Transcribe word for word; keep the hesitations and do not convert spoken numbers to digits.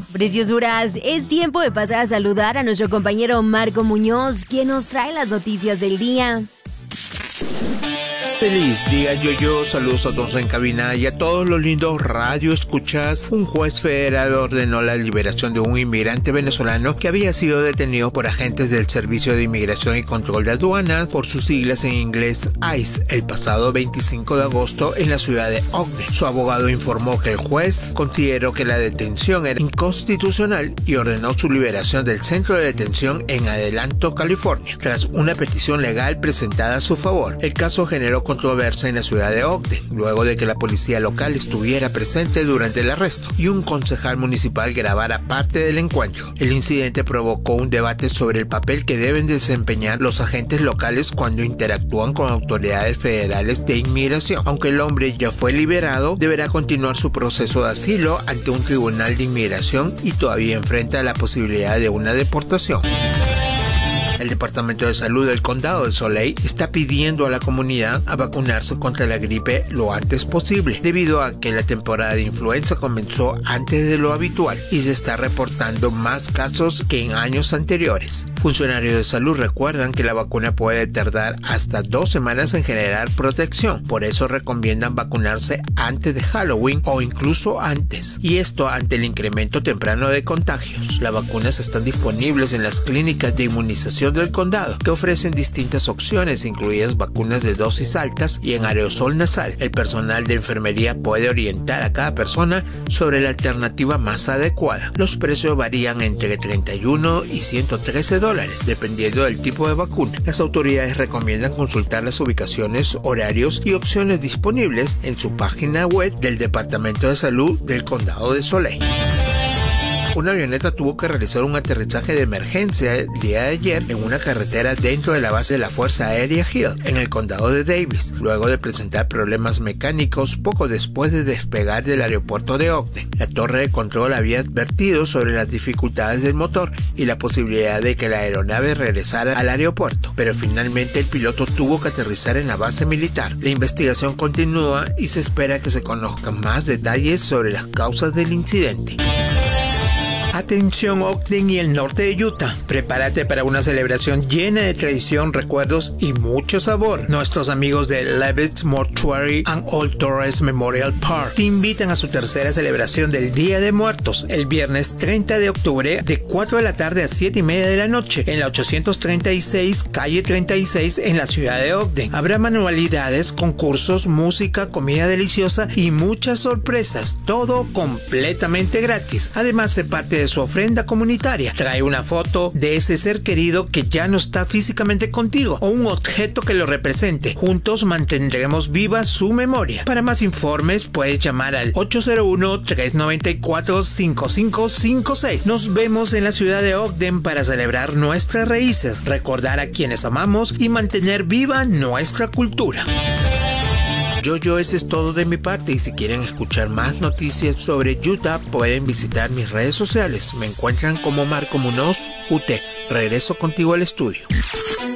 Preciosuras, es tiempo de pasar a saludar a nuestro compañero Marco Muñoz, quien nos trae las noticias del día. Feliz día, Yo-Yo. Saludos a todos en cabina y a todos los lindos radio escuchas. Un juez federal ordenó la liberación de un inmigrante venezolano que había sido detenido por agentes del Servicio de Inmigración y Control de Aduanas, por sus siglas en inglés ICE, el pasado veinticinco de agosto en la ciudad de Ogden. Su abogado informó que el juez consideró que la detención era inconstitucional y ordenó su liberación del centro de detención en Adelanto, California, tras una petición legal presentada a su favor. El caso generó controversia en la ciudad de Ogden, luego de que la policía local estuviera presente durante el arresto y un concejal municipal grabara parte del encuentro. El incidente provocó un debate sobre el papel que deben desempeñar los agentes locales cuando interactúan con autoridades federales de inmigración. Aunque el hombre ya fue liberado, deberá continuar su proceso de asilo ante un tribunal de inmigración y todavía enfrenta la posibilidad de una deportación. El Departamento de Salud del Condado de Soleil está pidiendo a la comunidad a vacunarse contra la gripe lo antes posible, debido a que la temporada de influenza comenzó antes de lo habitual y se está reportando más casos que en años anteriores. Funcionarios de salud recuerdan que la vacuna puede tardar hasta dos semanas en generar protección, por eso recomiendan vacunarse antes de Halloween o incluso antes, y esto ante el incremento temprano de contagios. Las vacunas están disponibles en las clínicas de inmunización del condado, que ofrecen distintas opciones, incluidas vacunas de dosis altas y en aerosol nasal. El personal de enfermería puede orientar a cada persona sobre la alternativa más adecuada. Los precios varían entre treinta y uno y ciento trece dólares, dependiendo del tipo de vacuna. Las autoridades recomiendan consultar las ubicaciones, horarios y opciones disponibles en su página web del Departamento de Salud del Condado de Soleil. Una avioneta tuvo que realizar un aterrizaje de emergencia el día de ayer en una carretera dentro de la base de la Fuerza Aérea Hill, en el condado de Davis, luego de presentar problemas mecánicos poco después de despegar del aeropuerto de Ogden. La torre de control había advertido sobre las dificultades del motor y la posibilidad de que la aeronave regresara al aeropuerto, pero finalmente el piloto tuvo que aterrizar en la base militar. La investigación continúa y se espera que se conozcan más detalles sobre las causas del incidente. Atención Ogden y el norte de Utah, prepárate para una celebración llena de tradición, recuerdos y mucho sabor. Nuestros amigos de Levitt's Mortuary and Old Torres Memorial Park te invitan a su tercera celebración del Día de Muertos, el viernes treinta de octubre de cuatro de la tarde a siete y media de la noche, en la ochocientos treinta y seis, calle treinta y seis, en la ciudad de Ogden. Habrá manualidades, concursos, música, comida deliciosa y muchas sorpresas, todo completamente gratis. Además, se parte de su ofrenda comunitaria. Trae una foto de ese ser querido que ya no está físicamente contigo o un objeto que lo represente. Juntos mantendremos viva su memoria. Para más informes puedes llamar al ocho cero uno, tres nueve cuatro, cinco cinco cinco seis. Nos vemos en la ciudad de Ogden para celebrar nuestras raíces, recordar a quienes amamos y mantener viva nuestra cultura. Yo-Yo, eso es todo de mi parte, y si quieren escuchar más noticias sobre Utah pueden visitar mis redes sociales. Me encuentran como Marco Muñoz U T. Regreso contigo al estudio.